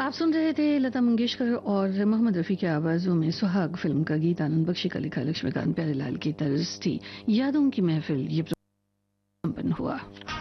आप सुन रहे थे लता मंगेशकर और मोहम्मद रफ़ी की आवाज़ों में सुहाग फिल्म का गीत। आनंद बख्शी का लिखा, लक्ष्मीकांत प्यारेलाल की तर्ज थी। यादों की महफिल ये संपन्न हुआ।